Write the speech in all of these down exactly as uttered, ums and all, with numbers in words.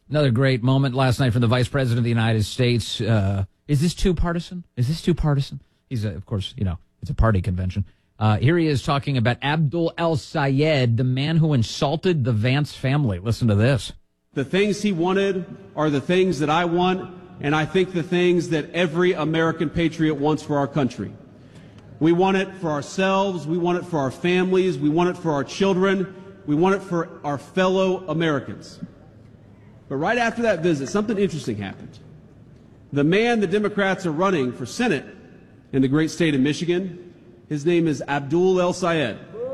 Another great moment last night from the Vice President of the United States. Uh, is this too partisan? Is this too partisan? He's, a, of course, you know, it's a party convention. Uh, here he is talking about Abdul El-Sayed, the man who insulted the Vance family. Listen to this. The things he wanted are the things that I want, and I think the things that every American patriot wants for our country. We want it for ourselves. We want it for our families. We want it for our children. We want it for our fellow Americans. But right after that visit, something interesting happened. The man the Democrats are running for Senate in the great state of Michigan, his name is Abdul El-Sayed.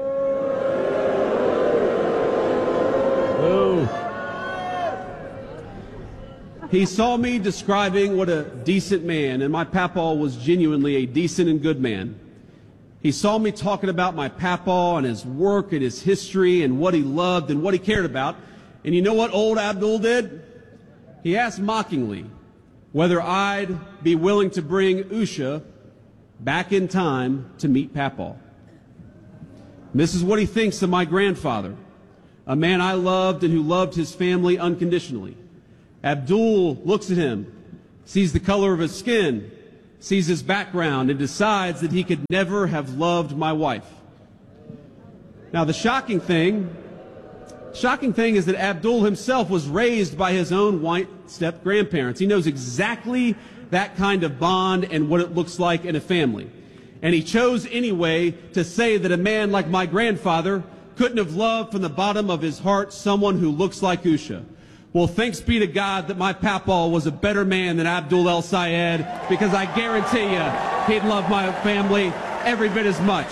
He saw me describing what a decent man, and my papaw was genuinely a decent and good man. He saw me talking about my papaw and his work and his history and what he loved and what he cared about. And you know what old Abdul did? He asked mockingly whether I'd be willing to bring Usha back in time to meet papaw. And this is what he thinks of my grandfather, a man I loved and who loved his family unconditionally. Abdul looks at him, sees the color of his skin, sees his background, and decides that he could never have loved my wife. Now, the shocking thing, shocking thing is that Abdul himself was raised by his own white step-grandparents. He knows exactly that kind of bond and what it looks like in a family. And he chose anyway to say that a man like my grandfather couldn't have loved from the bottom of his heart someone who looks like Usha. Well, thanks be to God that my papaw was a better man than Abdul El-Sayed, because I guarantee you he'd love my family every bit as much.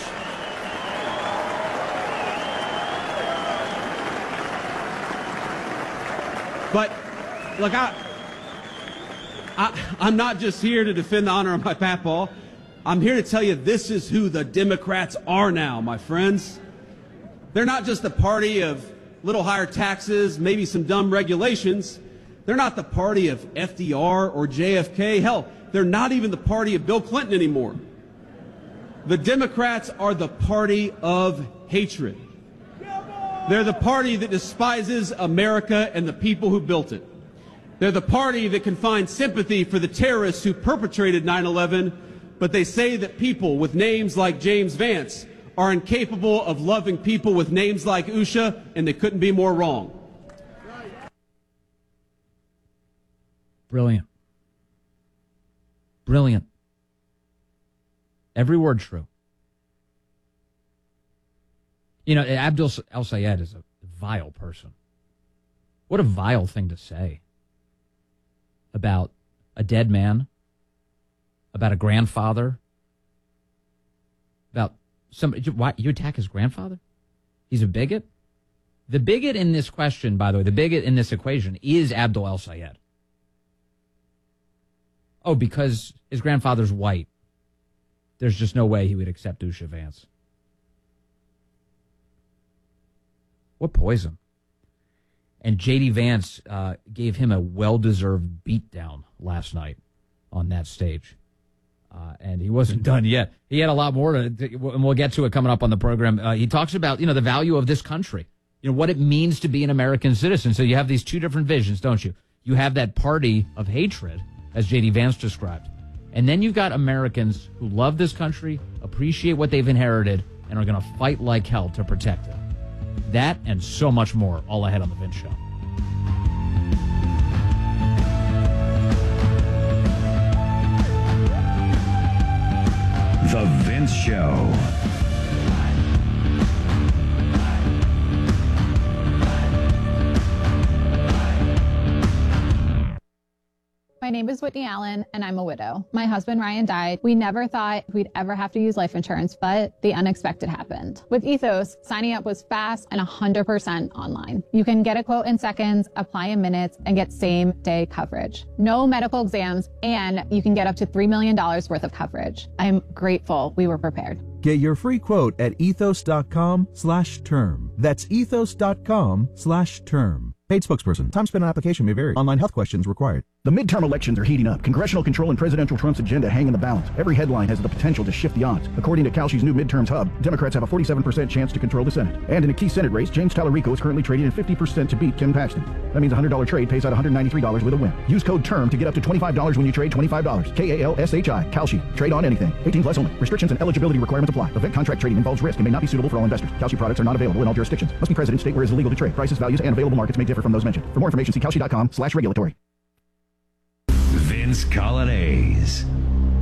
But, look, I, I, I'm not just here to defend the honor of my papaw. I'm here to tell you this is who the Democrats are now, my friends. They're not just a party of little higher taxes, maybe some dumb regulations. They're not the party of F D R or J F K. Hell, they're not even the party of Bill Clinton anymore. The Democrats are the party of hatred. They're the party that despises America and the people who built it. They're the party that can find sympathy for the terrorists who perpetrated nine eleven, but they say that people with names like James Vance are incapable of loving people with names like Usha, and they couldn't be more wrong. Brilliant. Brilliant. Every word true. You know, Abdul El-Sayed is a vile person. What a vile thing to say about a dead man, about a grandfather, about somebody. Why you attack his grandfather? He's a bigot? The bigot in this question, by the way, the bigot in this equation is Abdul El-Sayed. Oh, because his grandfather's white. There's just no way he would accept Usha Vance. What poison. And J D. Vance uh, gave him a well-deserved beatdown last night on that stage. Uh, and he wasn't done yet. He had a lot more to, and we'll get to it coming up on the program. Uh, he talks about, you know, the value of this country, you know, what it means to be an American citizen. So you have these two different visions, don't you? You have that party of hatred, as J D. Vance described. And then you've got Americans who love this country, appreciate what they've inherited, and are going to fight like hell to protect it. That and so much more, all ahead on The Vince Show. The Vince Show. My name is Whitney Allen, and I'm a widow. My husband, Ryan, died. We never thought we'd ever have to use life insurance, but the unexpected happened. With Ethos, signing up was fast and one hundred percent online. You can get a quote in seconds, apply in minutes, and get same-day coverage. No medical exams, and you can get up to three million dollars worth of coverage. I'm grateful we were prepared. Get your free quote at ethos.com slash term. That's ethos.com slash term. Paid spokesperson. Time spent on application may vary. Online health questions required. The midterm elections are heating up. Congressional control and presidential Trump's agenda hang in the balance. Every headline has the potential to shift the odds. According to Kalshi's new midterms hub, Democrats have a forty-seven percent chance to control the Senate. And in a key Senate race, James Tallarico is currently trading at fifty percent to beat Ken Paxton. That means a one hundred dollars trade pays out one hundred ninety-three dollars with a win. Use code TERM to get up to twenty-five dollars when you trade twenty-five dollars. K A L S H I. Kalshi. Trade on anything. eighteen plus only. Restrictions and eligibility requirements apply. Event contract trading involves risk and may not be suitable for all investors. Kalshi products are not available in all jurisdictions. Must be present in state where it is illegal to trade. Prices, values, and available markets may differ from those mentioned. For more information, see kalshi dot com slash regulatory. Vince Colonnese,